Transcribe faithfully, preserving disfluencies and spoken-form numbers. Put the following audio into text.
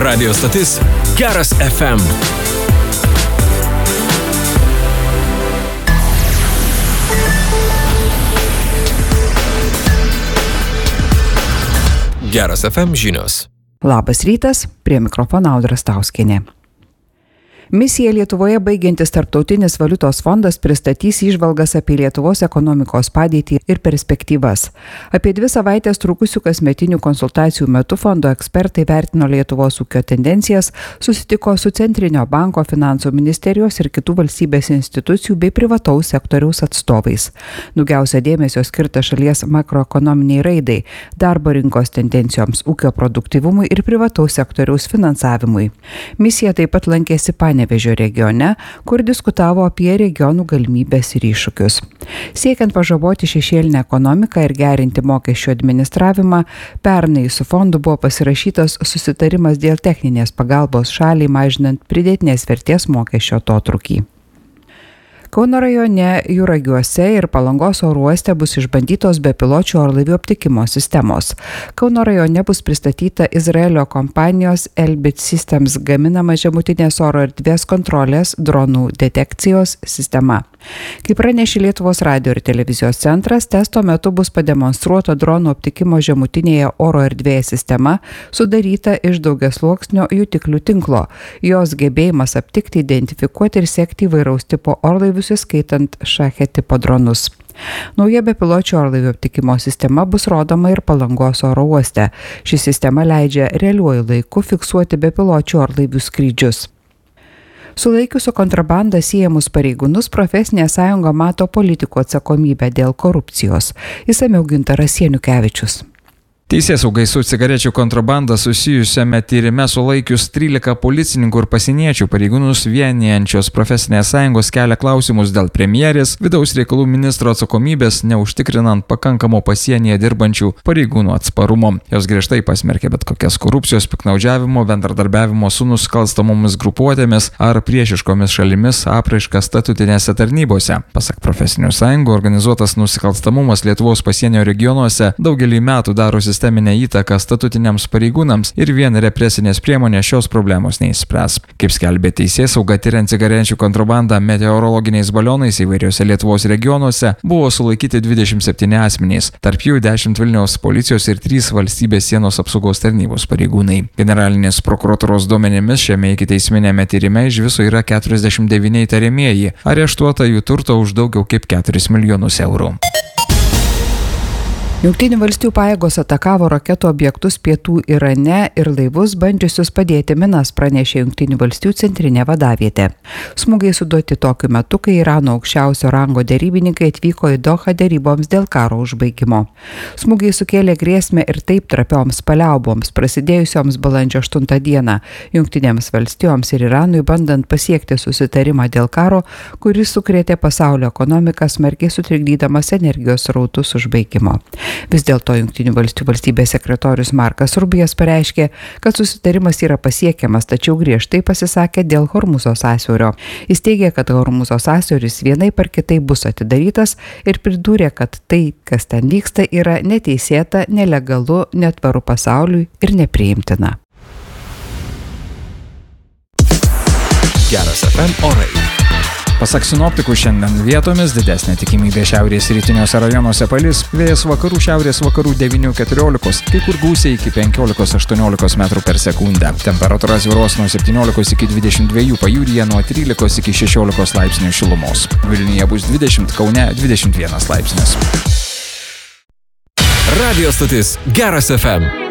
Radio stotis Geras F M. Geras F M žinios. Labas rytas, prie mikrofono Audra Stauskienė. Misiją Lietuvoje baigiantis Tarptautinis valiutos fondas pristatys įžvalgas apie Lietuvos ekonomikos padėtį ir perspektyvas. Apie dvi savaitės trukusių kasmetinių konsultacijų metu fondo ekspertai vertino Lietuvos ūkio tendencijas, susitiko su Centrinio banko, Finansų ministerijos ir kitų valstybės institucijų bei privataus sektoriaus atstovais. Daugiausia dėmesio skirta šalies makroekonominiai raidai, darbo rinkos tendencijoms, ūkio produktyvumui ir privataus sektoriaus finansavimui. Misija taip pat lankėsi Panevėžio regione, kur diskutavo apie regionų galimybės ir iššūkius. Siekiant pažaboti šešėlinę ekonomiką ir gerinti mokesčių administravimą, pernai su fondu buvo pasirašytas susitarimas dėl techninės pagalbos šaliai mažinant pridėtinės vertės mokesčio atotrūkį. Kauno rajone Juragiuose ir Palangos oro uoste bus išbandytos bepiločių orlaivių aptikimo sistemos. Kauno rajone bus pristatyta Izraelio kompanijos Elbit Systems gaminama žemutinės oro erdvės kontrolės dronų detekcijos sistema. Kaip pranešė Lietuvos radijo ir televizijos centras, testo metu bus pademonstruota dronų aptikimo žemutinėje oro erdvėje sistema, sudaryta iš daugiasluoksnio jutiklių tinklo. Jos gebėjimas aptikti, identifikuoti ir sekti įvairaus tipo orlaivius, įskaitant šachet tipo dronus. Nauja bepiločių orlaivių aptikimo sistema bus rodoma ir Palangos oro uoste. Ši sistema leidžia realiuoju laiku fiksuoti bepiločių orlaivių skrydžius. Sulaikius su kontrabanda siejamus pareigūnus, profesinė sąjunga mato politikų atsakomybę dėl korupcijos. Išsamiau Gintaras Sieniukevičius. Teisėsaugai su cigarečių kontrabanda susijusiame tyrime sulaikius trylika policininkų ir pasieniečių pareigūnus vienijančios profesinės sąjungos kelia klausimus dėl premjerės, vidaus reikalų ministro atsakomybės, neužtikrinant pakankamo pasienyje dirbančių pareigūnų atsparumo. Jos griežtai pasmerkė bet kokias korupcijos, piktnaudžiavimo, bendradarbiavimo su nusikalstamomis grupuotėmis ar priešiškomis šalimis apraiškas statutinėse tarnybose. Pasak profesinių sąjungų, organizuotas nusikalstamumas Lietuvos pasienio regionuose daugelį metų darosi sisteminę įtaką statutiniams pareigūnams ir vien represinės priemonės šios problemos neįspręs. Kaip skelbė teisėsauga, tiriant cigarečių kontrabandą meteorologiniais balionais įvairiuose Lietuvos regionuose, buvo sulaikyti dvidešimt septyni asmenys, tarp jų dešimt Vilniaus policijos ir trys valstybės sienos apsaugos tarnybos pareigūnai. Generalinės prokuratūros duomenimis šiame ikiteisminėme tyrime iš viso yra keturiasdešimt devyni įtariamieji, areštuota jų turto už daugiau kaip keturis milijonus eurų. Jungtinių valstijų pajėgos atakavo raketų objektus pietų Irane ir laivus bandžiusius padėti minas, pranešė Jungtinių valstijų centrinė vadavietė. Smūgiai suduoti tokiu metu, kai Irano aukščiausio rango derybininkai atvyko į Dohą deryboms dėl karo užbaigimo. Smūgiai sukėlė grėsmę ir taip trapioms paliauboms, prasidėjusioms balandžio aštuntą dieną Jungtinėms valstijoms ir Iranui bandant pasiekti susitarimą dėl karo, kuris sukrėtė pasaulio ekonomiką, smarkiai sutrikdydamas energijos srautus užbaigimo. Vis dėlto Jungtinių valstijų valstybės sekretorius Markas Rubijas pareiškė, kad susitarimas yra pasiekiamas, tačiau griežtai pasisakė dėl Hormuzo sąsiaurio. Jis teigė, kad Hormuzo sąsiauris vienaip ar kitaip bus atidarytas ir pridūrė, kad tai, kas ten vyksta, yra neteisėta, nelegalu, netvaru pasauliui ir nepriimtina. Geras F M orai. Pasak sinoptikų, šiandien vietomis didesnė tikimybė šiaurės rytiniuose rajonuose palis, vėjas vakarų šiaurės vakarų devynių keturiolikos, kai kur gūsiai iki penkiolikos aštuoniolikos metrų per sekundę. Temperatūra svyruos nuo septyniolikos iki dvidešimt dviejų, pajūryje nuo trylikos iki šešiolikos laipsnių šilumos. Vilniuje bus dvidešimt, Kaune dvidešimt vienas laipsnis. Radio stotis Geras F M.